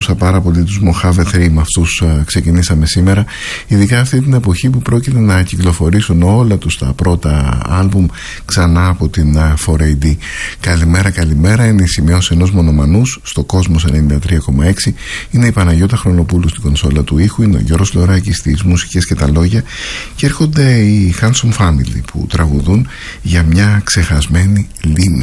αγαπούσα πάρα πολύ τους Mojave 3, με αυτούς ξεκινήσαμε σήμερα, ειδικά αυτή την εποχή που πρόκειται να κυκλοφορήσουν όλα τους τα πρώτα άλμπουμ ξανά από την 4AD. Καλημέρα, καλημέρα, είναι η σημειώση ενός μονομανούς στο Κόσμος 93,6. Είναι η Παναγιώτα Χρονοπούλου στην κονσόλα του ήχου, είναι ο Γιώργος Λωράκης στις μουσικές και τα λόγια, και έρχονται οι Handsome Family που τραγουδούν για μια ξεχασμένη λίμνη.